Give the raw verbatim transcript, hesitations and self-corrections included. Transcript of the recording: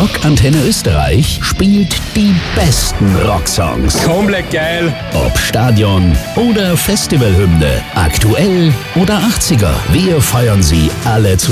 Rockantenne Österreich spielt die besten Rocksongs. Komplett geil. Ob Stadion oder Festivalhymne, aktuell oder achtziger. Wir feiern sie alle zusammen.